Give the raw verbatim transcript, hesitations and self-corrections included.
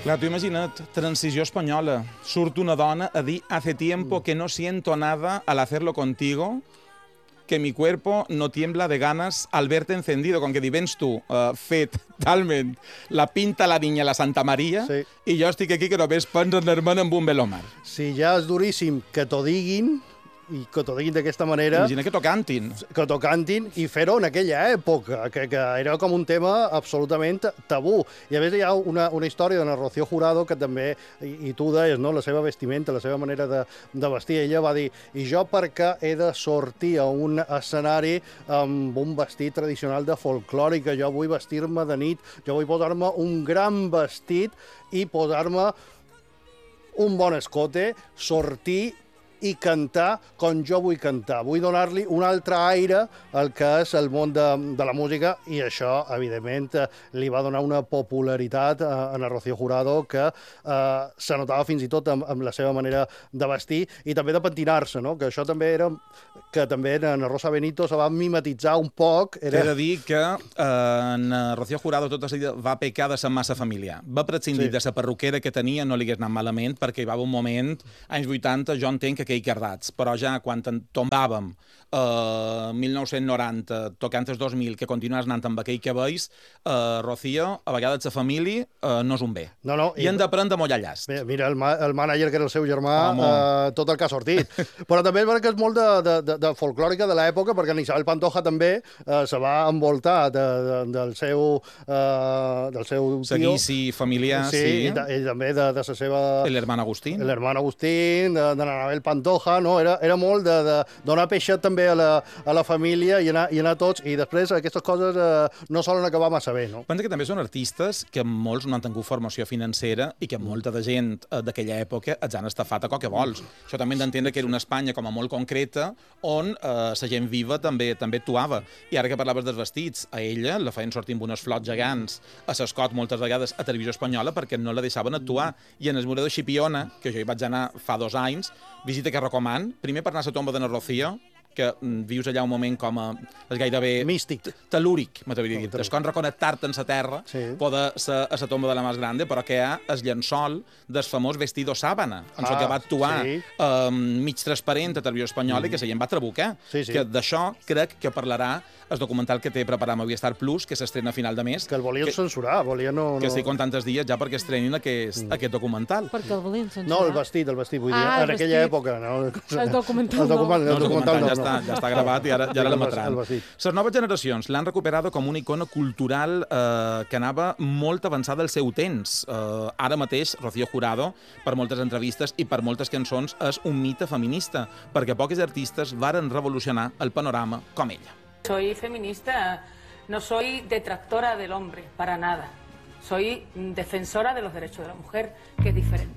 Clar, tu imagina't, transició espanyola. Surt una dona a dir hace tiempo que no siento nada al hacerlo contigo, que mi cuerpo no tiembla de ganas al verte encendido. Com que di, vens tu, uh, fet talment la pinta la niña la Santa Maria, Sí. i jo estic aquí que només penso en l'hermana amb un velòmar. Si ja és duríssim que t'ho diguin, i que t'ho diguin d'aquesta manera, Imagina que t'ho cantin. que t'ho cantin, i fer-ho en aquella època, que, que era com un tema absolutament tabú. I a més hi ha una, una història d'una Rocío Jurado que també, i, i tu deies, no?, la seva vestimenta, la seva manera de, de vestir, ella va dir, i jo perquè he de sortir a un escenari amb un vestit tradicional de folclòrica, jo vull vestir-me de nit, jo vull posar-me un gran vestit i posar-me un bon escote, sortir i cantar com jo vull cantar. Vull donar-li un altre aire al que és el món de, de la música, i això, evidentment, li va donar una popularitat a, a la Rocío Jurado que eh, se notava fins i tot amb, amb la seva manera de vestir i també de pentinar-se, no? Que això també era... que també en Rosa Benito se va mimetitzar un poc. Era... He de dir que eh, en Rocío Jurado tota seguida va pecar de ser massa familiar. Va prescindir Sí. de la perruquera que tenia, no li hagués anat malament, perquè hi va haver un moment, anys vuitanta, jo entenc que aquell cardats, però ja quan en tombàvem eh, mil nou-cents noranta, tocant els dos mil, que continues anant amb aquell cabells, eh, Rocío, a vegades la família eh, no és un bé. No, no, I, i- hem d'aprendre a mullar llast. Mira, mira el, ma el mànager, que era el seu germà, Home. eh, tot el que ha sortit. Però també és perquè és molt de, de, de, de folclòrica de l'època, perquè en Isabel Pantoja també eh, se va envoltar de, de, del seu, eh, del seu tio. Seguici familiar, Sí, sí. i, ta- i també de, de la seva... L'hermana Agustín. L'hermana Agustín, de, de l'Anabel Pantoja, no? Era, era molt de, de donar peixet també a la, a la família i anar, i anar tots, i després aquestes coses eh, no solen acabar massa bé, no? Pensa que també són artistes que molts no han tingut formació financera i que molta de gent eh, d'aquella època els han estafat a qual que vols. Això també hem d'entendre que era una Espanya com a molt concreta on eh, la gent viva també també actuava. I ara que parlaves dels vestits, a ella la feien sortir amb unes flots gegants a l'escot moltes vegades a Televisió Espanyola perquè no la deixaven actuar. I en el Muro de Xipiona, que jo hi vaig anar fa dos anys, visita que recoman, primer per anar a la tomba de na Rocío, que mm, vius allà un moment com a... és gairebé... Místic. telúric, m'atreviria a dir. telúric. És com reconnectar-te en la terra, Sí. poder ser a la tomba de la més grande, però que hi ha el llençol del famós vestido sábana, en Ah, el que va actuar sí. eh, mig transparent a Televisió Espanyola i que la gent va trabucar. Sí, sí. Que d'això crec que parlarà el documental que té preparat amb Movistar Plus, que s'estrena a final de mes, Que el volien que, censurar, volien no... que no... estic contant els dies ja perquè estrenin aquest, mm. aquest documental. Perquè el volien censurar. No, el vestit, el vestit, vull dir, Ah, el en aquella vestit. època. No? El documental el documental, no. el No, el documental, documental no, ja, està, ja està gravat i ara, ja ara El l'emetran. vestit. Les noves generacions l'han recuperat com una icona cultural eh, que anava molt avançada al seu temps. Eh, ara mateix, Rocío Jurado, per moltes entrevistes i per moltes cançons, és un mite feminista, perquè poques artistes varen revolucionar el panorama com ella. Soy feminista, no soy detractora del hombre, para nada. Soy defensora de los derechos de la mujer, que es diferente.